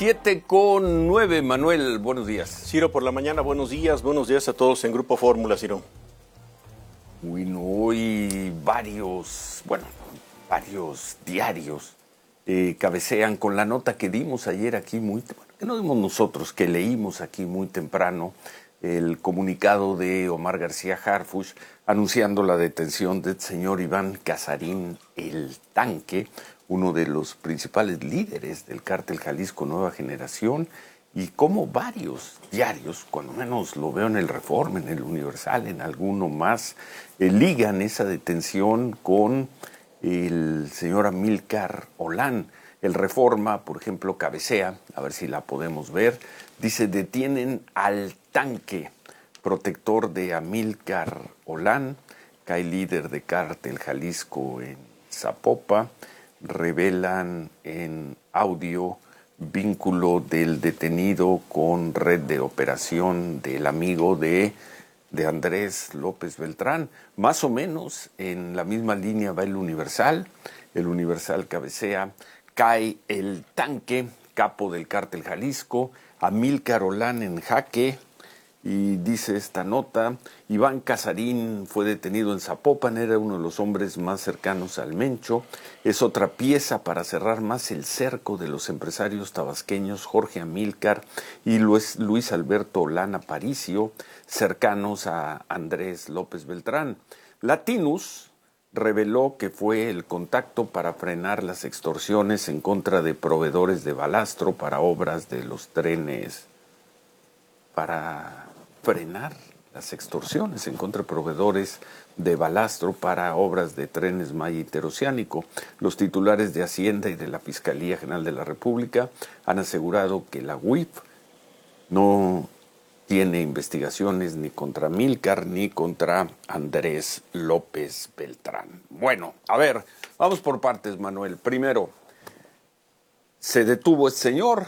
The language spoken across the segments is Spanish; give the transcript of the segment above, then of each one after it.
7:09, Manuel, buenos días. Ciro, por la mañana, buenos días a todos en Grupo Fórmula, Ciro. Hoy varios diarios cabecean con la nota que dimos ayer aquí que no dimos nosotros, que leímos aquí muy temprano, el comunicado de Omar García Harfuch anunciando la detención del señor Iván Casarín el Tanque, uno de los principales líderes del cártel Jalisco Nueva Generación, y como varios diarios, cuando menos lo veo en el Reforma, en el Universal, en alguno más, ligan esa detención con el señor Amílcar Olán. El Reforma, por ejemplo, cabecea, a ver si la podemos ver, dice: detienen al Tanque, protector de Amílcar Olán, cae líder de cártel Jalisco en Zapopan. Revelan en audio vínculo del detenido con red de operación del amigo de Andrés López Beltrán. Más o menos en la misma línea va el Universal. El Universal cabecea: cae el Tanque, capo del cártel Jalisco, Amílcar Olán en jaque. Y dice esta nota: Iván Casarín fue detenido en Zapopan, era uno de los hombres más cercanos al Mencho. Es otra pieza para cerrar más el cerco de los empresarios tabasqueños Jorge Amílcar y Luis Alberto Olán Aparicio, cercanos a Andrés López Beltrán. Latinus reveló que fue el contacto para frenar las extorsiones en contra de proveedores de balastro para obras de los trenes, para frenar las extorsiones en contra de proveedores de balastro para obras de trenes Maya Interoceánico. Los titulares de Hacienda y de la Fiscalía General de la República han asegurado que la UIF no tiene investigaciones ni contra Amílcar ni contra Andrés López Beltrán. Bueno, a ver, vamos por partes, Manuel. Primero, se detuvo este señor.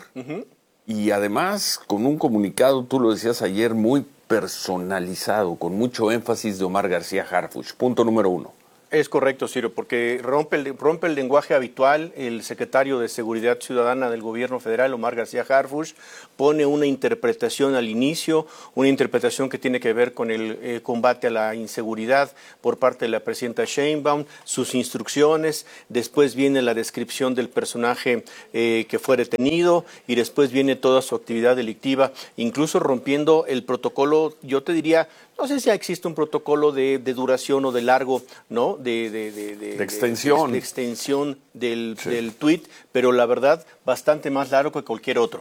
Y además, con un comunicado, tú lo decías ayer, muy personalizado, con mucho énfasis de Omar García Harfuch. Punto número 1. Es correcto, Ciro, porque rompe el lenguaje habitual. El secretario de Seguridad Ciudadana del Gobierno Federal, Omar García Harfuch, pone una interpretación al inicio, una interpretación que tiene que ver con el combate a la inseguridad por parte de la presidenta Sheinbaum, sus instrucciones, después viene la descripción del personaje que fue detenido y después viene toda su actividad delictiva, incluso rompiendo el protocolo, yo te diría, no sé si existe un protocolo de duración o de largo, ¿no? De extensión. De extensión del tuit, pero la verdad, bastante más largo que cualquier otro.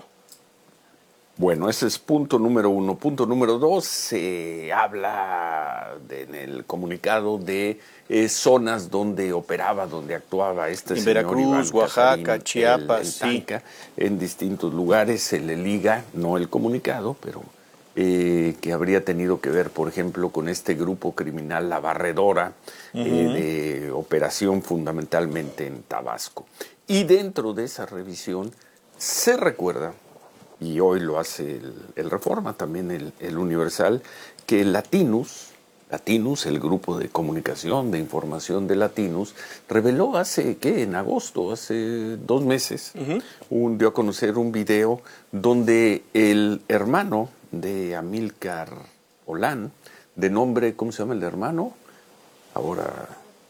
Bueno, ese es punto número 1. Punto número 2, se habla en el comunicado de zonas donde operaba, donde actuaba este en señor Veracruz, Iván Oaxaca, Casarín, Chiapas, el Tanca, en distintos lugares. Se le liga, no el comunicado, pero que habría tenido que ver, por ejemplo, con este grupo criminal La Barredora, de operación fundamentalmente en Tabasco. Y dentro de esa revisión se recuerda, y hoy lo hace el Reforma, también el Universal, que Latinus, el grupo de comunicación, de información de Latinus, reveló en agosto, hace 2 meses, dio a conocer un video donde el hermano de Amílcar Olán, de nombre, ¿cómo se llama el hermano? Ahora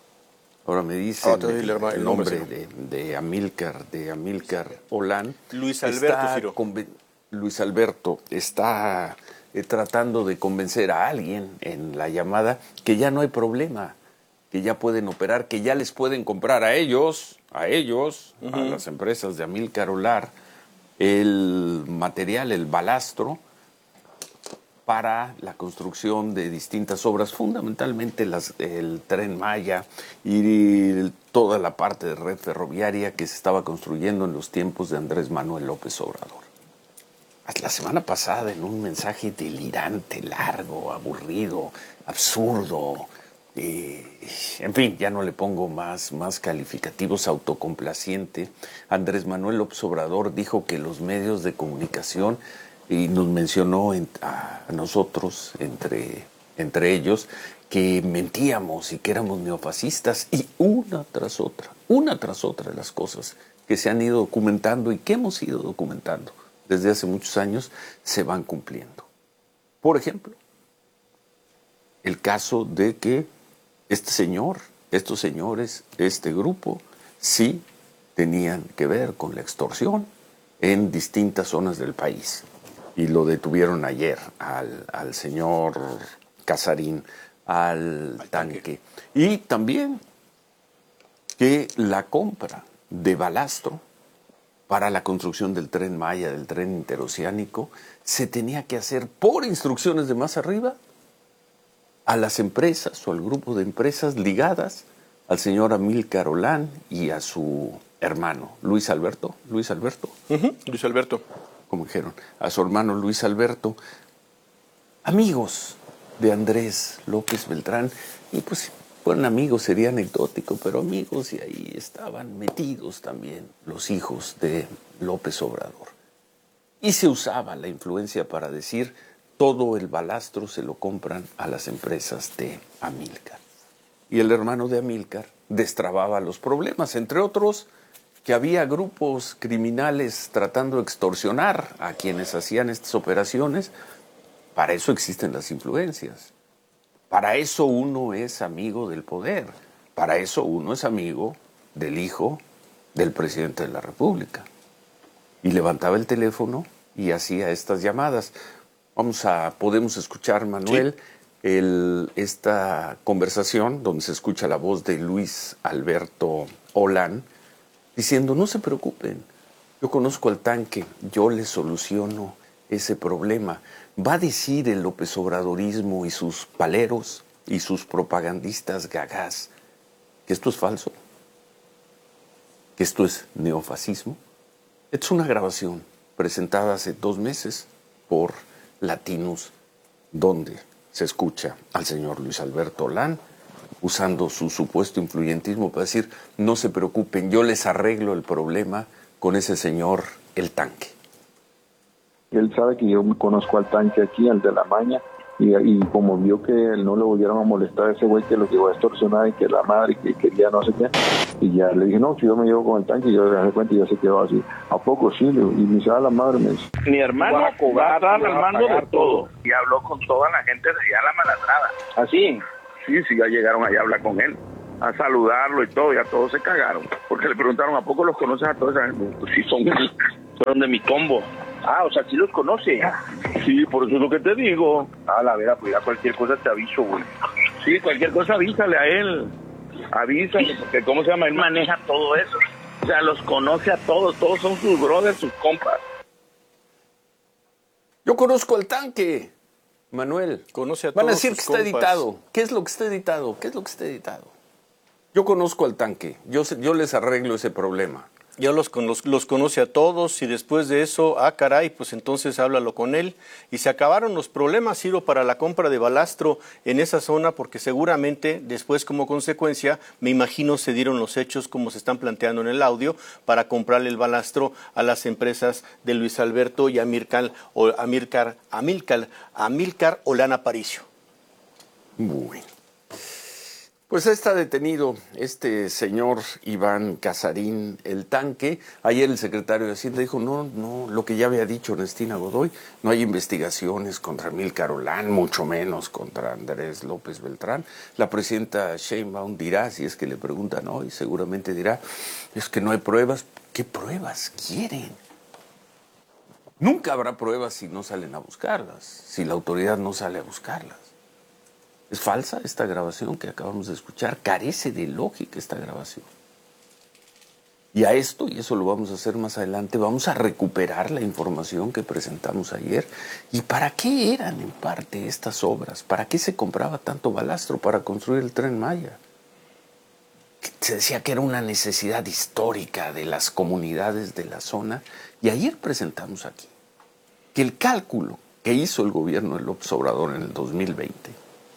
me dicen el nombre de Amílcar Olán. Luis Alberto, Ciro. Luis Alberto está tratando de convencer a alguien en la llamada que ya no hay problema, que ya pueden operar, que ya les pueden comprar a ellos, a las empresas de Amílcar Olán, el material, el balastro, para la construcción de distintas obras, fundamentalmente el Tren Maya y toda la parte de red ferroviaria que se estaba construyendo en los tiempos de Andrés Manuel López Obrador. La semana pasada, en un mensaje delirante, largo, aburrido, absurdo, en fin, ya no le pongo más calificativos, autocomplaciente, Andrés Manuel López Obrador dijo que los medios de comunicación, y nos mencionó a nosotros, entre ellos, que mentíamos y que éramos neofascistas, y una tras otra de las cosas que se han ido documentando y que hemos ido documentando desde hace muchos años se van cumpliendo. Por ejemplo, el caso de que estos señores, este grupo, sí tenían que ver con la extorsión en distintas zonas del país. Y lo detuvieron ayer al señor Casarín, al tanque. Y también que la compra de balastro para la construcción del Tren Maya, del tren interoceánico, se tenía que hacer por instrucciones de más arriba a las empresas o al grupo de empresas ligadas al señor Amílcar Olán y a su hermano, Luis Alberto. Luis Alberto. Luis Alberto. Como dijeron, a su hermano Luis Alberto, amigos de Andrés López Beltrán, y pues fueron amigos, sería anecdótico, pero amigos, y ahí estaban metidos también los hijos de López Obrador. Y se usaba la influencia para decir, todo el balastro se lo compran a las empresas de Amílcar. Y el hermano de Amílcar destrababa los problemas, entre otros, que había grupos criminales tratando de extorsionar a quienes hacían estas operaciones. Para eso existen las influencias. Para eso uno es amigo del poder. Para eso uno es amigo del hijo del presidente de la República. Y levantaba el teléfono y hacía estas llamadas. Podemos escuchar, Manuel, sí, esta conversación donde se escucha la voz de Luis Alberto Olán diciendo, no se preocupen, yo conozco al tanque, yo le soluciono ese problema. Va a decir el López Obradorismo y sus paleros y sus propagandistas gagás que esto es falso, que esto es neofascismo. Es una grabación presentada hace 2 meses por Latinus, donde se escucha al señor Luis Alberto Olán usando su supuesto influyentismo para decir, no se preocupen, yo les arreglo el problema con ese señor, el tanque. Él sabe que yo conozco al tanque aquí, al de la maña, y como vio que no le volvieron a molestar a ese güey que lo llegó a extorsionar y que la madre que quería no sé qué, y ya le dije, no, si yo me llevo con el tanque, y yo le dejé cuenta y ya se quedó así. ¿A poco sí? Y me dice, la madre me dice. Mi hermano va a estar al mando de todo. Y habló con toda la gente de allá La Maladrada. ¿Así? Sí, ya llegaron allá a hablar con él, a saludarlo y todo, ya todos se cagaron. Porque le preguntaron, ¿a poco los conoces a todos? Pues sí, fueron de mi combo. Ah, o sea, ¿sí los conoce? Sí, por eso es lo que te digo. La verdad, pues ya cualquier cosa te aviso, güey. Sí, cualquier cosa avísale a él. Avísale, porque ¿cómo se llama? Él maneja todo eso. O sea, los conoce a todos son sus brothers, sus compas. Yo conozco al tanque, Manuel. Conoce a Van a todos decir que sus está compas. editado. ¿Qué es lo que está editado? ¿Qué es lo que está editado? Yo conozco al tanque. Yo les arreglo ese problema. Ya los conoce a todos y después de eso, caray, pues entonces háblalo con él. Y se acabaron los problemas, Ciro, para la compra de balastro en esa zona, porque seguramente después como consecuencia, me imagino se dieron los hechos como se están planteando en el audio, para comprarle el balastro a las empresas de Luis Alberto y Amílcar Olán Aparicio. Bueno. Pues está detenido este señor Iván Casarín, el tanque. Ayer el secretario de Hacienda dijo, no, lo que ya había dicho Ernestina Godoy, no hay investigaciones contra Amílcar Olán, mucho menos contra Andrés López Beltrán. La presidenta Sheinbaum dirá, si es que le preguntan hoy, seguramente dirá, es que no hay pruebas. ¿Qué pruebas quieren? Nunca habrá pruebas si no salen a buscarlas, si la autoridad no sale a buscarlas. Es falsa esta grabación que acabamos de escuchar, carece de lógica esta grabación. Y a esto, y eso lo vamos a hacer más adelante, vamos a recuperar la información que presentamos ayer. ¿Y para qué eran en parte estas obras? ¿Para qué se compraba tanto balastro para construir el Tren Maya? Se decía que era una necesidad histórica de las comunidades de la zona. Y ayer presentamos aquí que el cálculo que hizo el gobierno de López Obrador en el 2020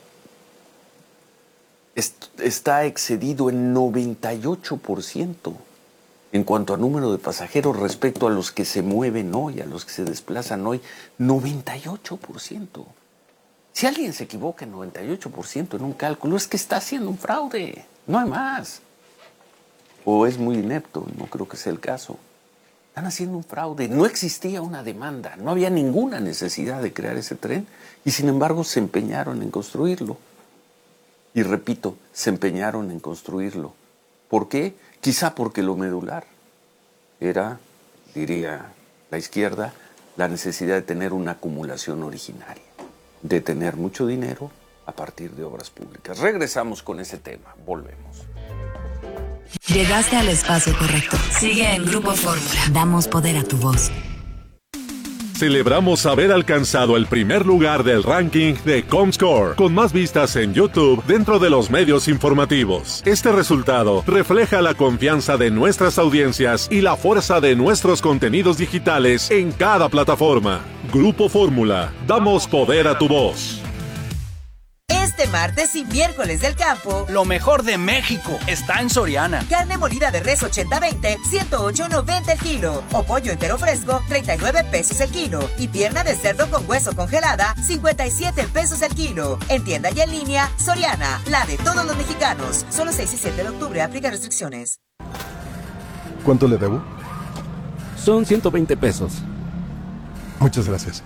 está excedido en 98% en cuanto a número de pasajeros respecto a los que se mueven hoy, a los que se desplazan hoy. 98%. Si alguien se equivoca en 98% en un cálculo, es que está haciendo un fraude. No hay más. o es muy inepto, no creo que sea el caso. Están haciendo un fraude. No existía una demanda, no había ninguna necesidad de crear ese tren y sin embargo se empeñaron en construirlo. Y repito, se empeñaron en construirlo. ¿Por qué? Quizá porque lo medular era, diría la izquierda, la necesidad de tener una acumulación originaria, de tener mucho dinero a partir de obras públicas. Regresamos con ese tema, volvemos. Llegaste al espacio correcto. Sigue en Grupo Fórmula. Damos poder a tu voz. Celebramos haber alcanzado el primer lugar del ranking de Comscore, con más vistas en YouTube dentro de los medios informativos. Este resultado refleja la confianza de nuestras audiencias y la fuerza de nuestros contenidos digitales en cada plataforma. Grupo Fórmula, damos poder a tu voz. Este martes y miércoles del campo, lo mejor de México está en Soriana. Carne molida de res 80-20, 108.90 el kilo. O pollo entero fresco, 39 pesos el kilo. Y pierna de cerdo con hueso congelada, 57 pesos el kilo. En tienda y en línea, Soriana, la de todos los mexicanos. Solo 6 y 7 de octubre, aplica restricciones. ¿Cuánto le debo? Son 120 pesos. Muchas gracias.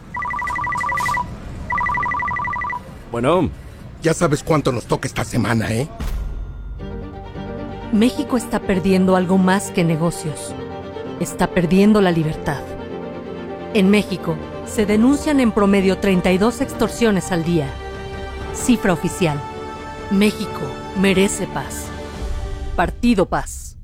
Bueno, ya sabes cuánto nos toca esta semana, ¿eh? México está perdiendo algo más que negocios. Está perdiendo la libertad. En México, se denuncian en promedio 32 extorsiones al día. Cifra oficial. México merece paz. Partido Paz.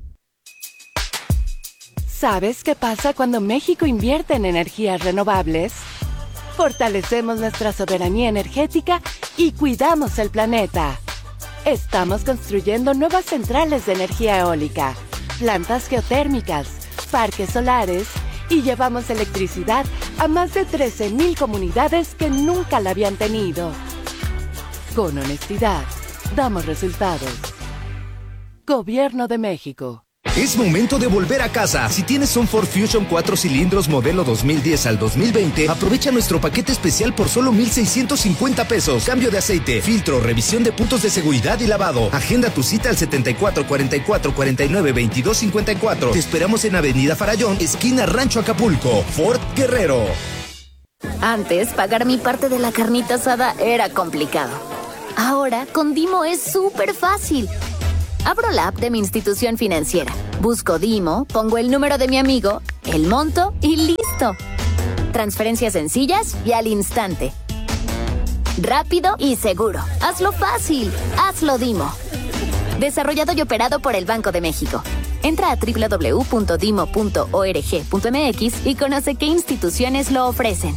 ¿Sabes qué pasa cuando México invierte en energías renovables? Fortalecemos nuestra soberanía energética y cuidamos el planeta. Estamos construyendo nuevas centrales de energía eólica, plantas geotérmicas, parques solares y llevamos electricidad a más de 13,000 comunidades que nunca la habían tenido. Con honestidad, damos resultados. Gobierno de México. Es momento de volver a casa. Si tienes un Ford Fusion 4 cilindros modelo 2010 al 2020, aprovecha nuestro paquete especial por solo 1,650 pesos. Cambio de aceite, filtro, revisión de puntos de seguridad y lavado. Agenda tu cita al 74 44 49 22 54. Te esperamos en Avenida Farallón, esquina Rancho Acapulco. Ford Guerrero. Antes, pagar mi parte de la carnita asada era complicado. Ahora, con Dimo es súper fácil. Abro la app de mi institución financiera, busco Dimo, pongo el número de mi amigo, el monto y ¡listo! Transferencias sencillas y al instante. Rápido y seguro. Hazlo fácil. Hazlo Dimo. Desarrollado y operado por el Banco de México. Entra a www.dimo.org.mx y conoce qué instituciones lo ofrecen.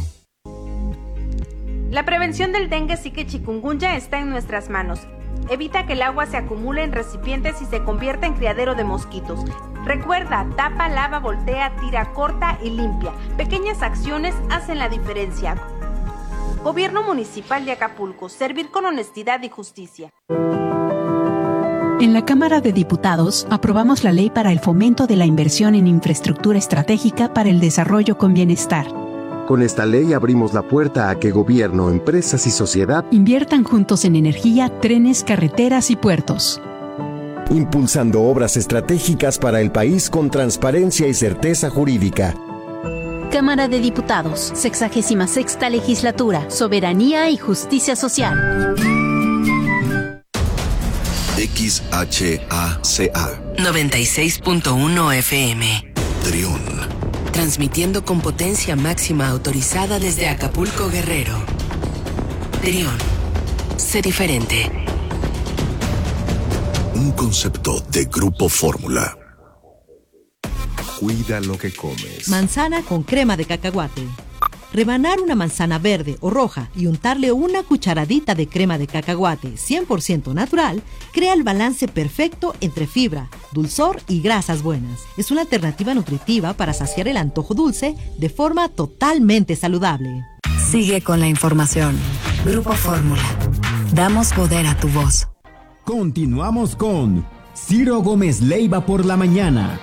La prevención del dengue, zika y chikungunya está en nuestras manos. Evita que el agua se acumule en recipientes y se convierta en criadero de mosquitos. Recuerda, tapa, lava, voltea, tira, corta y limpia. Pequeñas acciones hacen la diferencia. Gobierno Municipal de Acapulco. Servir con honestidad y justicia. En la Cámara de Diputados aprobamos la Ley para el Fomento de la Inversión en Infraestructura Estratégica para el Desarrollo con Bienestar. Con esta ley abrimos la puerta a que gobierno, empresas y sociedad inviertan juntos en energía, trenes, carreteras y puertos. Impulsando obras estratégicas para el país con transparencia y certeza jurídica. Cámara de Diputados, 66ª Legislatura, Soberanía y Justicia Social. XHACA 96.1 FM. Trión. Transmitiendo con potencia máxima autorizada desde Acapulco, Guerrero. Trión. Sé diferente. Un concepto de Grupo Fórmula. Cuida lo que comes. Manzana con crema de cacahuate. Rebanar una manzana verde o roja y untarle una cucharadita de crema de cacahuate 100% natural crea el balance perfecto entre fibra, dulzor y grasas buenas. Es una alternativa nutritiva para saciar el antojo dulce de forma totalmente saludable. Sigue con la información. Grupo Fórmula. Damos poder a tu voz. Continuamos con Ciro Gómez Leiva por la mañana.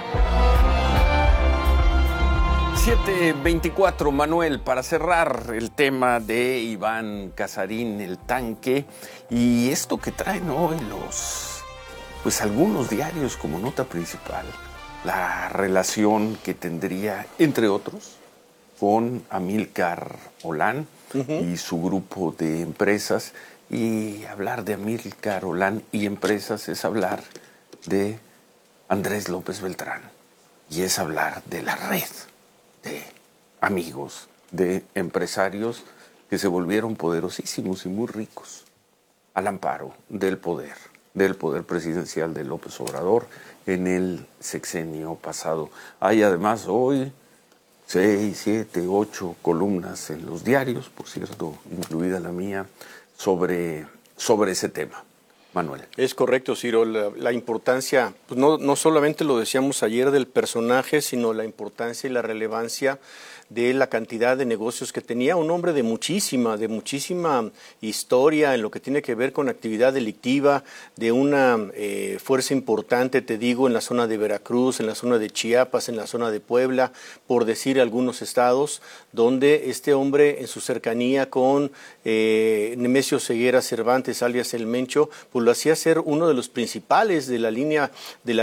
7:24, Manuel, para cerrar el tema de Iván Casarín, el tanque, y esto que traen hoy pues algunos diarios como nota principal la relación que tendría, entre otros, con Amílcar Olán y su grupo de empresas. Y hablar de Amílcar Olán y empresas es hablar de Andrés López Beltrán. Y es hablar de la red de amigos, de empresarios que se volvieron poderosísimos y muy ricos al amparo del poder presidencial de López Obrador en el sexenio pasado. Hay además hoy 6, 7, 8 columnas en los diarios, por cierto, incluida la mía, sobre ese tema. Manuel. Es correcto, Ciro. La importancia, pues no solamente lo decíamos ayer del personaje, sino la importancia y la relevancia de la cantidad de negocios que tenía, un hombre de muchísima historia en lo que tiene que ver con actividad delictiva, de una fuerza importante, te digo, en la zona de Veracruz, en la zona de Chiapas, en la zona de Puebla, por decir algunos estados, donde este hombre en su cercanía con Nemesio Ceguera Cervantes, alias El Mencho, pues lo hacía ser uno de los principales de la línea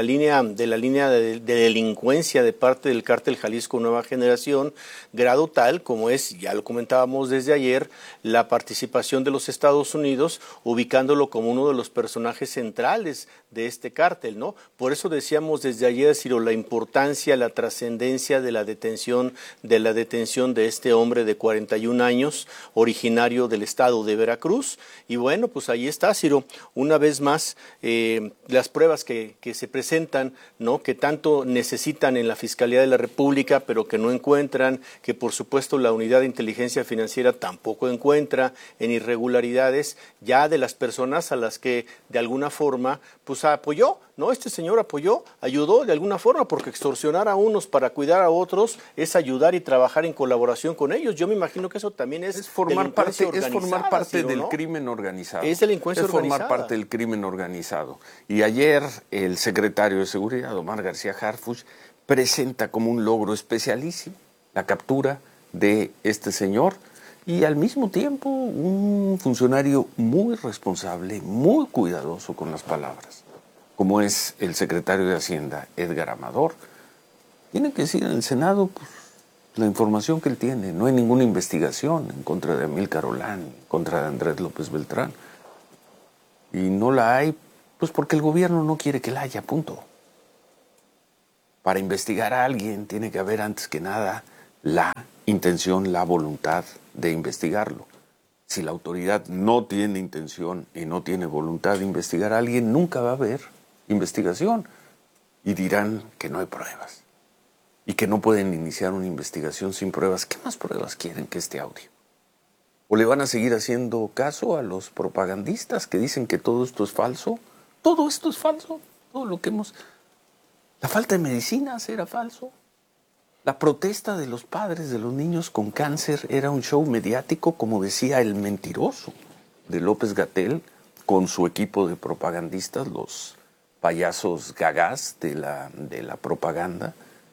de delincuencia de parte del Cártel Jalisco Nueva Generación, grado tal como es, ya lo comentábamos desde ayer, la participación de los Estados Unidos, ubicándolo como uno de los personajes centrales de este cártel, ¿no? Por eso decíamos desde ayer, Ciro, la importancia, la trascendencia de la detención de este hombre de 41 años, originario del estado de Veracruz. Y bueno, pues ahí está, Ciro, una vez más, las pruebas que se presentan, ¿no? Que tanto necesitan en la Fiscalía de la República, pero que no encuentran, que por supuesto la Unidad de Inteligencia Financiera tampoco encuentra, en irregularidades ya de las personas a las que de alguna forma pues apoyó, ¿no? Este señor ayudó de alguna forma, porque extorsionar a unos para cuidar a otros es ayudar y trabajar en colaboración con ellos. Yo me imagino que eso también es formar parte del crimen organizado. Es delincuencia organizada. Formar parte del crimen organizado. Y ayer el secretario de Seguridad, Omar García Harfuch, presenta como un logro especialísimo la captura de este señor y al mismo tiempo un funcionario muy responsable, muy cuidadoso con las palabras, como es el secretario de Hacienda, Edgar Amador. Tiene que decir en el Senado pues, la información que él tiene. No hay ninguna investigación en contra de Amílcar Olán, en contra de Andrés López Beltrán. Y no la hay pues porque el gobierno no quiere que la haya, punto. Para investigar a alguien tiene que haber antes que nada la intención, la voluntad de investigarlo. Si la autoridad no tiene intención y no tiene voluntad de investigar a alguien, nunca va a haber investigación. Y dirán que no hay pruebas y que no pueden iniciar una investigación sin pruebas. ¿Qué más pruebas quieren que este audio? ¿O le van a seguir haciendo caso a los propagandistas que dicen que todo esto es falso? Todo esto es falso. Todo lo que hemos... La falta de medicinas era falso. La protesta de los padres de los niños con cáncer era un show mediático, como decía el mentiroso de López-Gatell, con su equipo de propagandistas, los payasos gagás de la propaganda.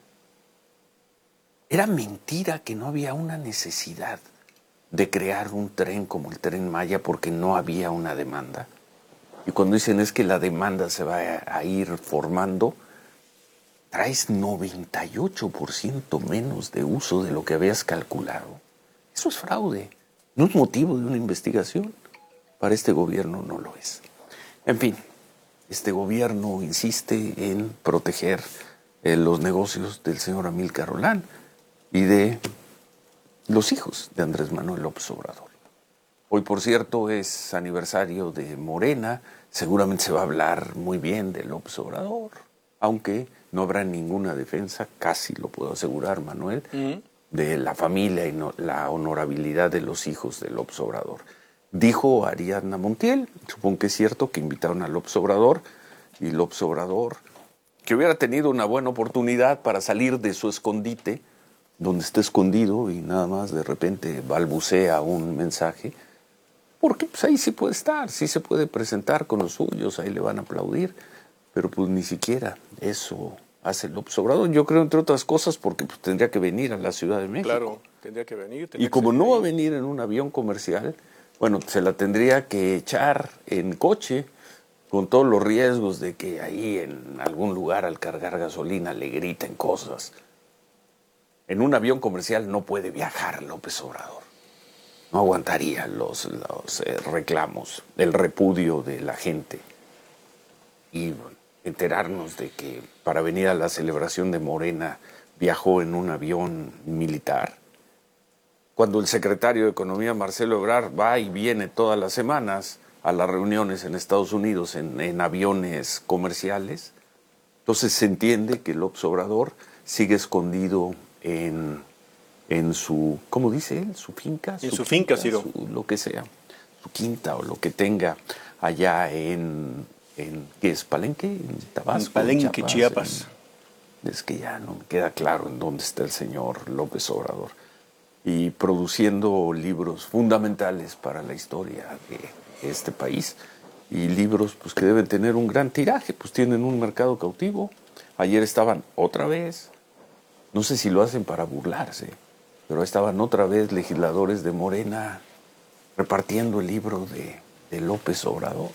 Era mentira que no había una necesidad de crear un tren como el Tren Maya porque no había una demanda. Y cuando dicen es que la demanda se va a ir formando, traes 98% menos de uso de lo que habías calculado. Eso es fraude. No es motivo de una investigación. Para este gobierno no lo es. En fin, este gobierno insiste en proteger los negocios del señor Amílcar Olán y de los hijos de Andrés Manuel López Obrador. Hoy, por cierto, es aniversario de Morena. Seguramente se va a hablar muy bien de López Obrador, aunque no habrá ninguna defensa, casi lo puedo asegurar, Manuel, de la familia y la honorabilidad de los hijos de López Obrador. Dijo Ariadna Montiel, supongo que es cierto, que invitaron a López Obrador, y López Obrador, que hubiera tenido una buena oportunidad para salir de su escondite, donde está escondido y nada más de repente balbucea un mensaje, porque pues ahí sí puede estar, sí se puede presentar con los suyos, ahí le van a aplaudir, pero pues ni siquiera eso hace López Obrador. Yo creo, entre otras cosas, porque pues, tendría que venir a la Ciudad de México. Claro, tendría que venir. Y como no va a venir en un avión comercial, bueno, se la tendría que echar en coche con todos los riesgos de que ahí en algún lugar al cargar gasolina le griten cosas. En un avión comercial no puede viajar López Obrador. No aguantaría los reclamos, el repudio de la gente. Y enterarnos de que para venir a la celebración de Morena viajó en un avión militar. Cuando el secretario de Economía, Marcelo Ebrard, va y viene todas las semanas a las reuniones en Estados Unidos en aviones comerciales, entonces se entiende que López Obrador sigue escondido en su, ¿cómo dice él? ¿Su finca? En su finca, Ciro. Lo que sea, su quinta o lo que tenga allá en ¿qué es? ¿Palenque? ¿En Tabasco? En Palenque, Chiapas. Es que ya no me queda claro en dónde está el señor López Obrador. Y produciendo libros fundamentales para la historia de este país. Y libros pues que deben tener un gran tiraje, pues tienen un mercado cautivo. Ayer estaban otra vez, no sé si lo hacen para burlarse, pero estaban otra vez legisladores de Morena repartiendo el libro de López Obrador.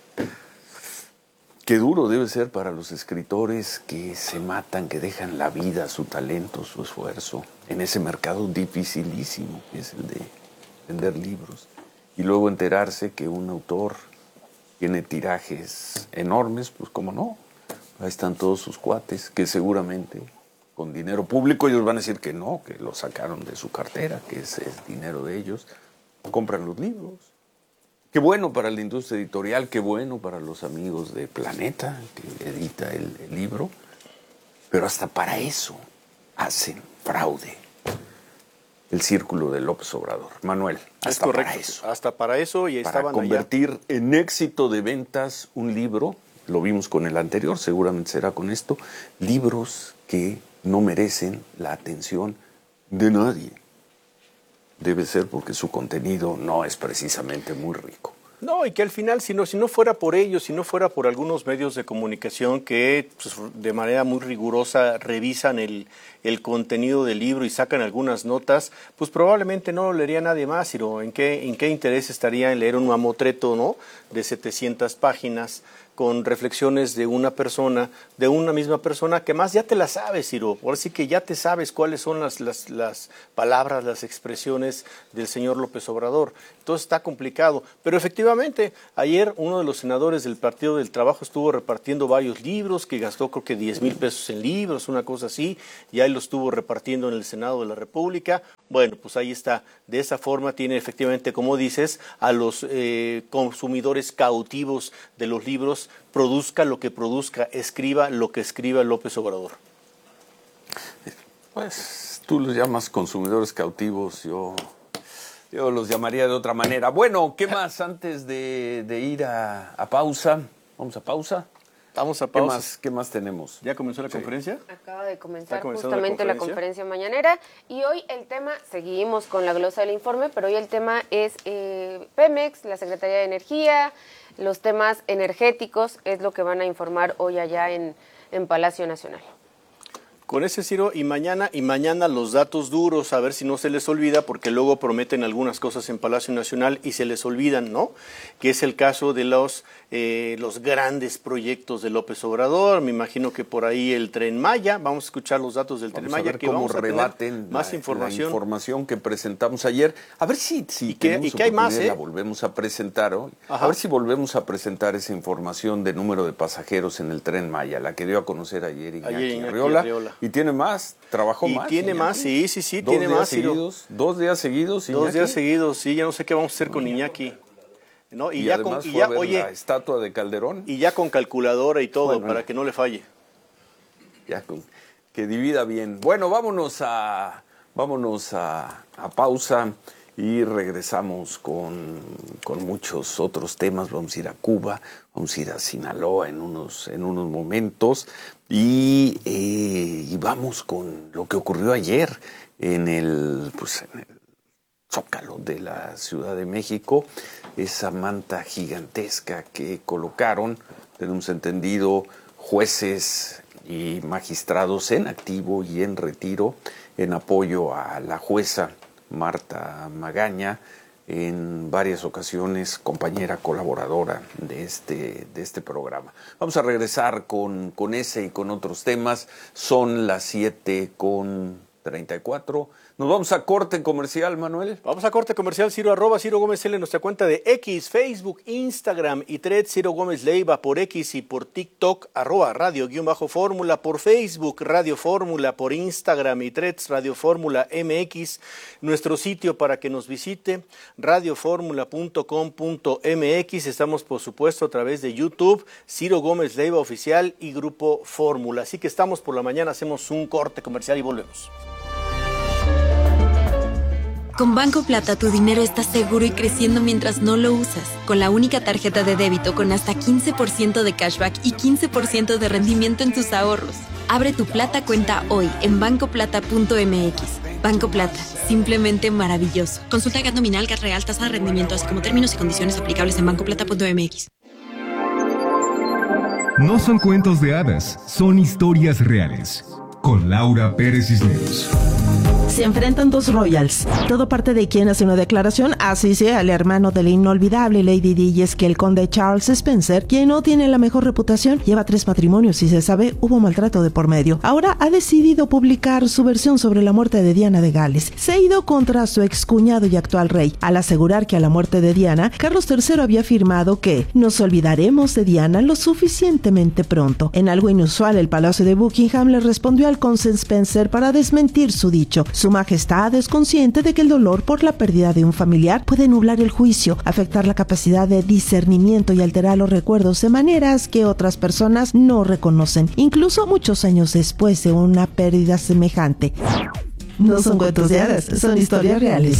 Qué duro debe ser para los escritores que se matan, que dejan la vida, su talento, su esfuerzo, en ese mercado dificilísimo que es el de vender libros. Y luego enterarse que un autor tiene tirajes enormes, pues cómo no. Ahí están todos sus cuates, que seguramente con dinero público ellos van a decir que no, que lo sacaron de su cartera, que ese es dinero de ellos. Compran los libros. Qué bueno para la industria editorial, qué bueno para los amigos de Planeta, que edita el libro, pero hasta para eso hacen fraude. El círculo de López Obrador. Manuel, hasta para eso. Hasta para eso y para estaban convertir allá en éxito de ventas un libro, lo vimos con el anterior, seguramente será con esto, libros que no merecen la atención de nadie. Debe ser porque su contenido no es precisamente muy rico. No, y que al final, si no fuera por ellos, si no fuera por algunos medios de comunicación que pues, de manera muy rigurosa revisan el contenido del libro y sacan algunas notas, pues probablemente no lo leería nadie más. Ciro. ¿En qué interés estaría en leer un mamotreto, ¿no?, de 700 páginas con reflexiones de una persona, de una misma persona, que más ya te la sabes, Ciro? Ahora sí que ya te sabes cuáles son las palabras, las expresiones del señor López Obrador. Entonces está complicado. Pero efectivamente, ayer uno de los senadores del Partido del Trabajo estuvo repartiendo varios libros, que gastó creo que 10,000 pesos en libros, una cosa así, y ahí lo estuvo repartiendo en el Senado de la República. Bueno, pues ahí está. De esa forma tiene efectivamente, como dices, a los consumidores cautivos de los libros, produzca lo que produzca, escriba lo que escriba López Obrador. Pues tú los llamas consumidores cautivos, yo los llamaría de otra manera. Bueno, ¿qué más antes de ir a pausa? ¿Vamos a pausa? Vamos a pausa. ¿Qué más tenemos? ¿Ya comenzó la conferencia? Acaba de comenzar justamente la conferencia mañanera y hoy el tema, seguimos con la glosa del informe, pero hoy el tema es Pemex, la Secretaría de Energía, los temas energéticos, es lo que van a informar hoy allá en Palacio Nacional. Con ese, Ciro, y mañana los datos duros, a ver si no se les olvida, porque luego prometen algunas cosas en Palacio Nacional y se les olvidan, ¿no? Que es el caso de los grandes proyectos de López Obrador. Me imagino que por ahí el Tren Maya, vamos a escuchar los datos del Tren Maya, que vamos a rebaten más información. La información que presentamos ayer. A ver si ¿Y qué hay más, la volvemos a presentar hoy. Ajá. A ver si volvemos a presentar esa información de número de pasajeros en el Tren Maya, la que dio a conocer ayer Iñaki Arriola. ¿Y tiene más? ¿Trabajó más? Y tiene más, sí, tiene más. 2 días seguidos, Iñaki. 2 días seguidos, sí, ya no sé qué vamos a hacer con Iñaki. ¿No? Y ya además fue a ver la estatua de Calderón. Y ya con calculadora y todo, para que no le falle. Ya que divida bien. Bueno, vámonos a pausa y regresamos con muchos otros temas. Vamos a ir a Cuba, vamos a ir a Sinaloa en unos momentos y vamos con lo que ocurrió ayer en el Zócalo de la Ciudad de México, esa manta gigantesca que colocaron, tenemos entendido, jueces y magistrados en activo y en retiro en apoyo a la jueza Marta Magaña, en varias ocasiones, compañera colaboradora de este programa. Vamos a regresar con ese y con otros temas. Son las 7:34. Nos vamos a corte comercial, Manuel. Vamos a corte comercial, Ciro, @Ciro Gómez L en nuestra cuenta de X, Facebook, Instagram y Threads, Ciro Gómez Leiva por X y por TikTok, @radio_fórmula, por Facebook, Radio Fórmula, por Instagram y Threads, Radio Fórmula MX, nuestro sitio para que nos visite, radioformula.com.mx, estamos por supuesto a través de YouTube, Ciro Gómez Leiva Oficial y Grupo Fórmula. Así que estamos por la mañana, hacemos un corte comercial y volvemos. Con Banco Plata tu dinero está seguro y creciendo mientras no lo usas. Con la única tarjeta de débito con hasta 15% de cashback y 15% de rendimiento en tus ahorros. Abre tu Plata cuenta hoy en bancoplata.mx. Banco Plata, simplemente maravilloso. Consulta GAT nominal, GAT real, tasa de rendimiento, así como términos y condiciones aplicables en bancoplata.mx. No son cuentos de hadas, son historias reales. Con Laura Pérez Cisneros. Se enfrentan dos royals. Todo parte de quien hace una declaración, así sea el hermano de la inolvidable Lady Di, y es que el conde Charles Spencer, quien no tiene la mejor reputación, lleva 3 matrimonios y se sabe hubo maltrato de por medio. Ahora ha decidido publicar su versión sobre la muerte de Diana de Gales. Se ha ido contra su excuñado y actual rey, al asegurar que a la muerte de Diana, Carlos III había afirmado que nos olvidaremos de Diana lo suficientemente pronto. En algo inusual, el Palacio de Buckingham le respondió al conde Spencer para desmentir su dicho. Su Majestad es consciente de que el dolor por la pérdida de un familiar puede nublar el juicio, afectar la capacidad de discernimiento y alterar los recuerdos de maneras que otras personas no reconocen, incluso muchos años después de una pérdida semejante. No son cuentos de hadas, son historias reales.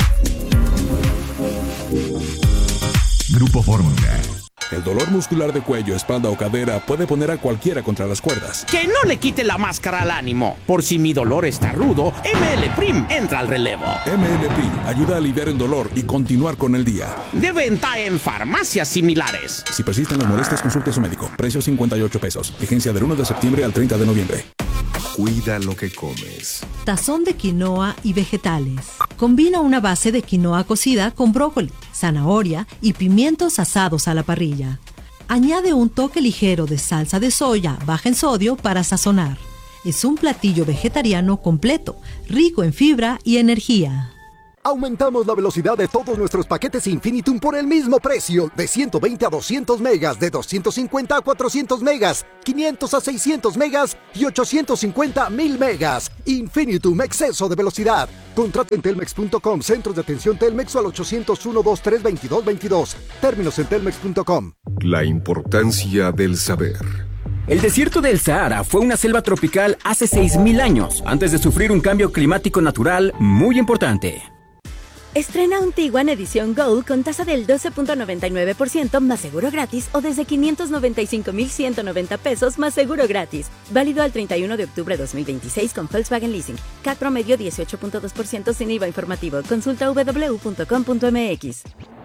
Grupo Fórmula. El dolor muscular de cuello, espalda o cadera puede poner a cualquiera contra las cuerdas. Que no le quite la máscara al ánimo. Por si mi dolor está rudo, ML Prim entra al relevo. ML Prim ayuda a aliviar el dolor y continuar con el día. De venta en farmacias similares. Si persisten las molestias, consulte a su médico. Precio 58 pesos. Vigencia del 1 de septiembre al 30 de noviembre. Cuida lo que comes. Tazón de quinoa y vegetales. Combina una base de quinoa cocida con brócoli, zanahoria y pimientos asados a la parrilla. Añade un toque ligero de salsa de soya baja en sodio para sazonar. Es un platillo vegetariano completo, rico en fibra y energía. Aumentamos la velocidad de todos nuestros paquetes Infinitum por el mismo precio, de 120 a 200 megas, de 250 a 400 megas, 500 a 600 megas y 850 a 1000 megas. Infinitum, exceso de velocidad. Contrata en telmex.com, centros de atención Telmex o al 801-23-2222. Términos en telmex.com. La importancia del saber. El desierto del Sahara fue una selva tropical hace 6.000 años, antes de sufrir un cambio climático natural muy importante. Estrena un Tiguan edición Gold con tasa del 12.99% más seguro gratis o desde 595,190 pesos más seguro gratis. Válido al 31 de octubre de 2026 con Volkswagen Leasing. CAT promedio 18.2% sin IVA informativo. Consulta www.com.mx.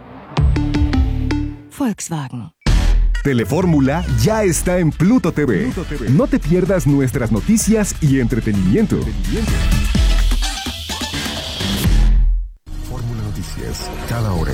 Volkswagen. Telefórmula ya está en Pluto TV. No te pierdas nuestras noticias y entretenimiento. Fórmula Noticias, cada hora.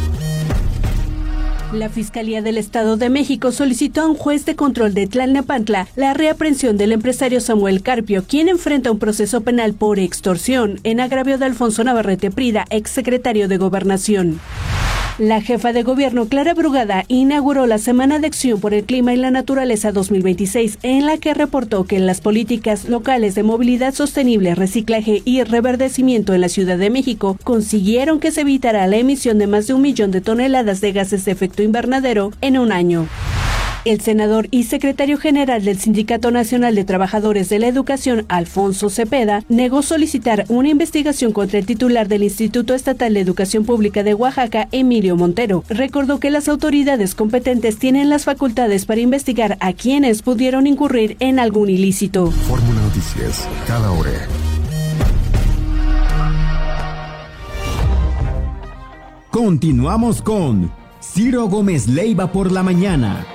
La Fiscalía del Estado de México solicitó a un juez de control de Tlalnepantla la reaprehensión del empresario Samuel Carpio, quien enfrenta un proceso penal por extorsión en agravio de Alfonso Navarrete Prida, exsecretario de Gobernación. La jefa de gobierno, Clara Brugada, inauguró la Semana de Acción por el Clima y la Naturaleza 2026, en la que reportó que las políticas locales de movilidad sostenible, reciclaje y reverdecimiento en la Ciudad de México consiguieron que se evitara la emisión de más de 1 millón de toneladas de gases de efecto invernadero en un año. El senador y secretario general del Sindicato Nacional de Trabajadores de la Educación, Alfonso Cepeda, negó solicitar una investigación contra el titular del Instituto Estatal de Educación Pública de Oaxaca, Emilio Montero. Recordó que las autoridades competentes tienen las facultades para investigar a quienes pudieron incurrir en algún ilícito. Fórmula Noticias, cada hora. Continuamos con Ciro Gómez Leiva por la mañana.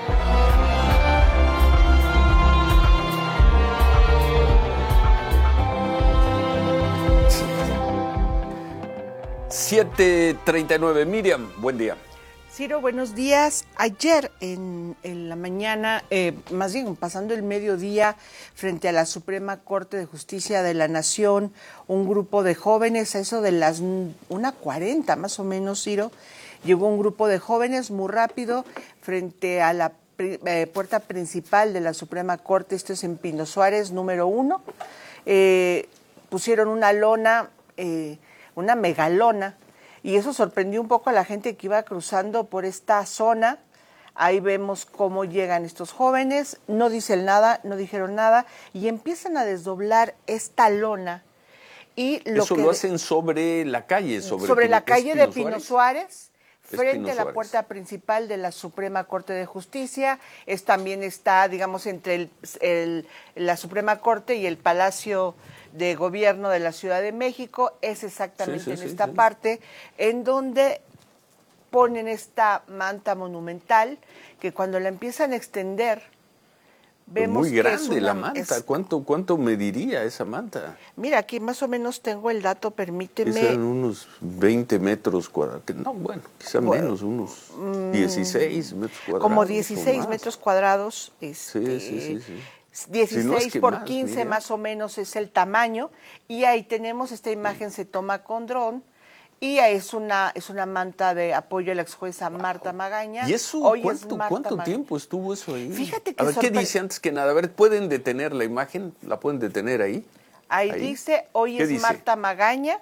7:39. Miriam, buen día. Ciro, buenos días. Ayer en la mañana, más bien pasando el mediodía, frente a la Suprema Corte de Justicia de la Nación, un grupo de jóvenes, a eso de las 1:40 más o menos, Ciro, llegó un grupo de jóvenes muy rápido frente a la puerta principal de la Suprema Corte, esto es en Pino Suárez, número 1. Pusieron una lona, una megalona, y eso sorprendió un poco a la gente que iba cruzando por esta zona. Ahí vemos cómo llegan estos jóvenes, no dicen nada, no dijeron nada, y empiezan a desdoblar esta lona. Y eso lo hacen sobre la calle, sobre la calle de Pino Suárez, frente a la puerta principal de la Suprema Corte de Justicia. También está, digamos, entre la Suprema Corte y el Palacio de Gobierno de la Ciudad de México, es exactamente en esta parte, en donde ponen esta manta monumental, que cuando la empiezan a extender, vemos muy grande que es la manta. ¿Cuánto mediría esa manta? Mira, aquí más o menos tengo el dato, permíteme. Eran unos 20 metros cuadrados, no, bueno, quizá menos, unos 16 metros cuadrados. Como 16 metros cuadrados. Sí. 16 si no es por 15 más, más o menos es el tamaño, y ahí tenemos esta imagen, se toma con dron, y es una manta de apoyo a la ex jueza Marta Magaña. ¿Y eso cuánto tiempo estuvo eso ahí? Fíjate que a ver, ¿qué dice antes que nada? A ver, ¿pueden detener la imagen? ¿La pueden detener ahí? Ahí dice, hoy es dice? Marta Magaña.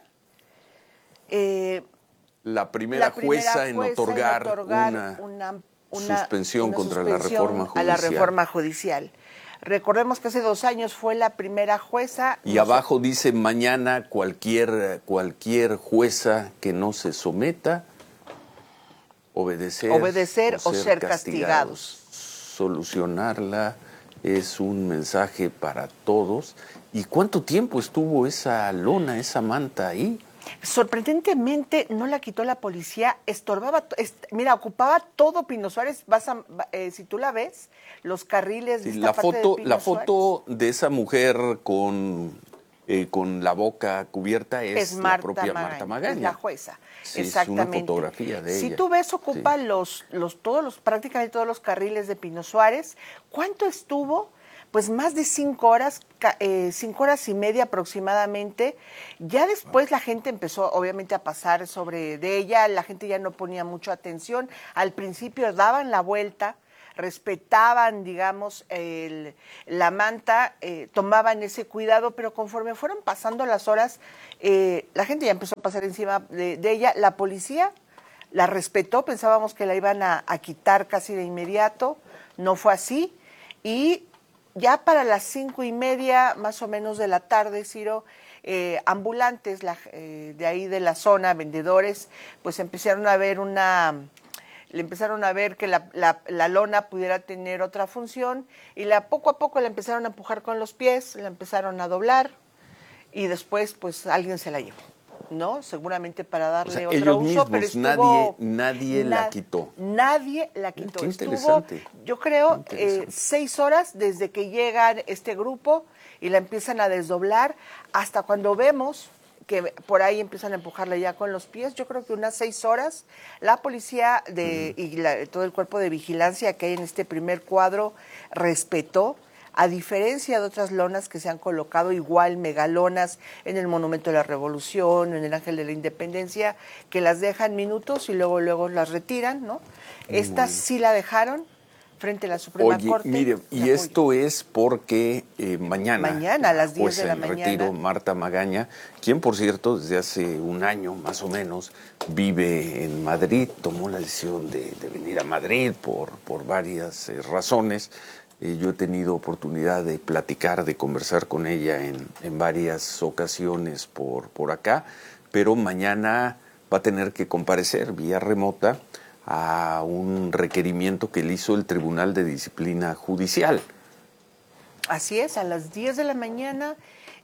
La primera jueza en otorgar una suspensión contra la reforma judicial. A la reforma judicial. Recordemos que hace 2 años fue la primera jueza. Y abajo dice, mañana cualquier jueza que no se someta, obedecer o ser castigados. Solucionarla es un mensaje para todos. ¿Y cuánto tiempo estuvo esa lona, esa manta ahí? Sorprendentemente no la quitó la policía, estorbaba, mira, ocupaba todo Pino Suárez, si tú la ves, los carriles de esta parte de Pino la foto de esa mujer con la boca cubierta es la propia Marta Magaña. Es la jueza, sí, exactamente. Es una fotografía de ella. Si tú ves, ocupa prácticamente todos los carriles de Pino Suárez. ¿Cuánto estuvo? Pues más de 5 horas, 5 horas y media aproximadamente. Ya después la gente empezó obviamente a pasar de ella, la gente ya no ponía mucha atención. Al principio daban la vuelta, respetaban, digamos, la manta, tomaban ese cuidado, pero conforme fueron pasando las horas, la gente ya empezó a pasar encima de ella. La policía la respetó, pensábamos que la iban a quitar casi de inmediato, no fue así, y ya para las 5:30 más o menos de la tarde, Ciro, ambulantes de ahí de la zona, vendedores, pues empezaron a ver que la lona pudiera tener otra función, y poco a poco la empezaron a empujar con los pies, la empezaron a doblar, y después pues alguien se la llevó, ¿no? Seguramente para darle otro uso, mismos, pero nadie la quitó. Nadie la quitó. Qué interesante. Yo creo, 6 horas desde que llegan este grupo y la empiezan a desdoblar, hasta cuando vemos que por ahí empiezan a empujarla ya con los pies. Yo creo que unas 6 horas. La policía y todo el cuerpo de vigilancia que hay en este primer cuadro respetó, a diferencia de otras lonas que se han colocado, igual megalonas en el Monumento de la Revolución, en el Ángel de la Independencia, que las dejan minutos y luego las retiran, ¿no? Estas sí la dejaron frente a la Suprema Corte. Mire, y esto es porque mañana a las 10 de la mañana, retiro, Marta Magaña, quien por cierto desde hace un año más o menos vive en Madrid, tomó la decisión de venir a Madrid por varias razones. Yo he tenido oportunidad de platicar, de conversar con ella en varias ocasiones por acá, pero mañana va a tener que comparecer vía remota a un requerimiento que le hizo el Tribunal de Disciplina Judicial. Así es, a las 10 de la mañana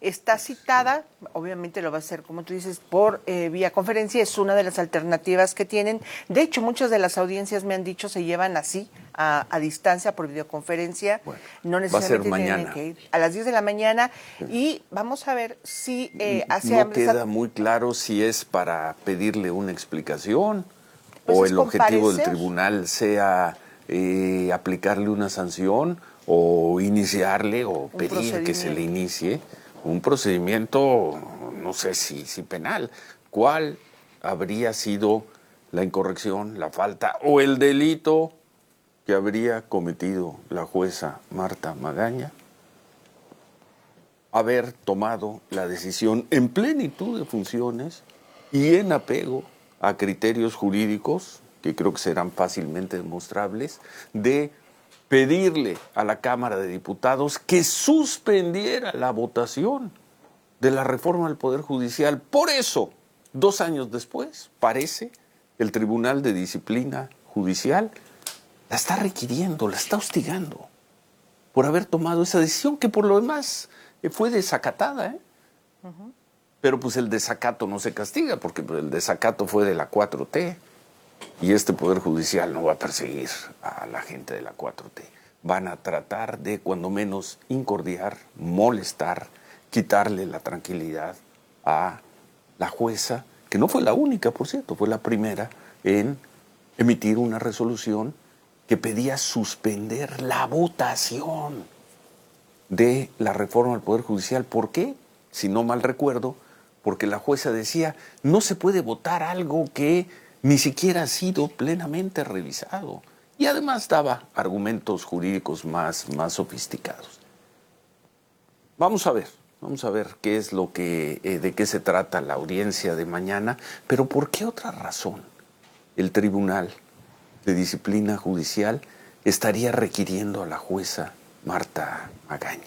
Está citada, obviamente lo va a hacer, como tú dices, por vía conferencia, es una de las alternativas que tienen. De hecho, muchas de las audiencias me han dicho se llevan así, a distancia, por videoconferencia. Bueno, no necesariamente tienen que ir a las 10 de la mañana. Y vamos a ver si no queda muy claro si es para pedirle una explicación pues o el objetivo del tribunal sea aplicarle una sanción o iniciarle o pedir que se le inicie un procedimiento, no sé si penal. ¿Cuál habría sido la incorrección, la falta o el delito que habría cometido la jueza Marta Magaña? Haber tomado la decisión en plenitud de funciones y en apego a criterios jurídicos, que creo que serán fácilmente demostrables, de pedirle a la Cámara de Diputados que suspendiera la votación de la reforma del Poder Judicial. Por eso, 2 años después, parece, el Tribunal de Disciplina Judicial la está requiriendo, la está hostigando por haber tomado esa decisión que por lo demás fue desacatada, Pero pues el desacato no se castiga porque el desacato fue de la 4T y este Poder Judicial no va a perseguir a la gente de la 4T. Van a tratar de cuando menos incordiar, molestar, quitarle la tranquilidad a la jueza, que no fue la única, por cierto, fue la primera en emitir una resolución que pedía suspender la votación de la reforma del Poder Judicial. ¿Por qué? Si no mal recuerdo, porque la jueza decía, no se puede votar algo que ni siquiera ha sido plenamente revisado. Y además daba argumentos jurídicos más sofisticados. Vamos a ver qué es lo que, de qué se trata la audiencia de mañana, pero ¿por qué otra razón el Tribunal de Disciplina Judicial estaría requiriendo a la jueza Marta Magaña?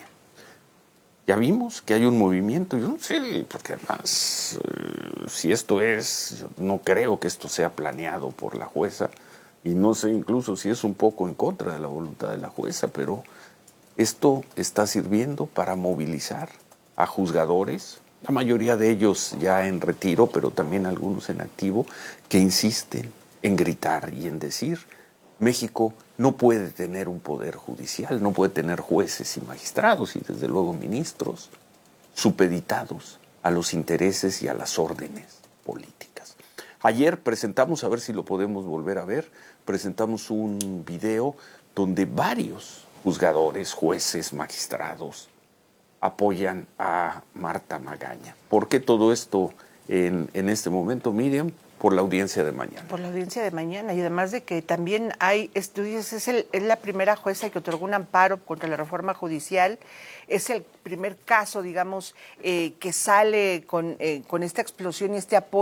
Ya vimos que hay un movimiento, yo no sé, porque además, si esto es, yo no creo que esto sea planeado por la jueza, y no sé incluso si es un poco en contra de la voluntad de la jueza, pero esto está sirviendo para movilizar a juzgadores, la mayoría de ellos ya en retiro, pero también algunos en activo, que insisten en gritar y en decir, México no puede tener un poder judicial, no puede tener jueces y magistrados y desde luego ministros supeditados a los intereses y a las órdenes políticas. Ayer presentamos, a ver si lo podemos volver a ver, presentamos un video donde varios juzgadores, jueces, magistrados apoyan a Marta Magaña. ¿Por qué todo esto en este momento, Miriam? Por la audiencia de mañana. Por la audiencia de mañana y además de que también hay, tú dices, es la primera jueza que otorgó un amparo contra la reforma judicial, es el primer caso, digamos, que sale con esta explosión y este apoyo